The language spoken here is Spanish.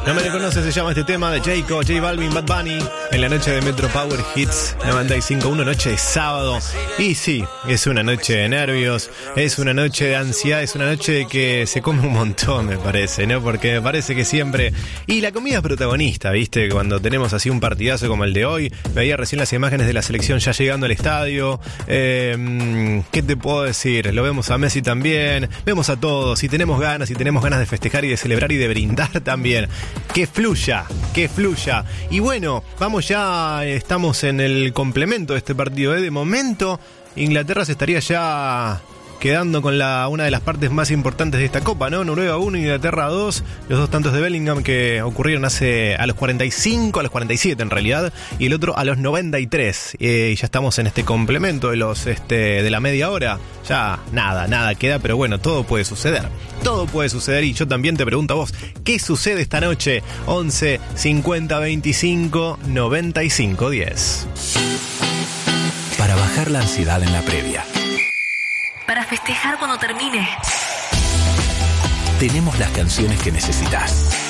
No me reconoce, se llama este tema de Jayco, J Balvin, Bad Bunny, en la noche de Metro Power Hits 95.1, noche de sábado. Y sí, es una noche de nervios, es una noche de ansiedad, es una noche de que se come un montón, me parece, ¿no? Porque me parece que siempre... Y la comida es protagonista, ¿viste? Cuando tenemos así un partidazo como el de hoy, veía recién las imágenes de la selección ya llegando al estadio. ¿Qué te puedo decir? Lo vemos a Messi también, vemos a todos, y tenemos ganas de festejar y de celebrar y de brindar también. Que fluya, que fluya. Y bueno, vamos ya, estamos en el complemento de este partido, ¿eh? De momento, Inglaterra se estaría ya quedando con una de las partes más importantes de esta Copa, ¿no? Noruega 1, Inglaterra 2, los dos tantos de Bellingham que ocurrieron a los 45, a los 47 en realidad, y el otro a los 93. Y ya estamos en este complemento de la media hora. Ya nada queda, pero bueno, todo puede suceder. Todo puede suceder y yo también te pregunto a vos, ¿qué sucede esta noche? 11 50 25 95 10. Para bajar la ansiedad en la previa. Para festejar cuando termine. Tenemos las canciones que necesitas.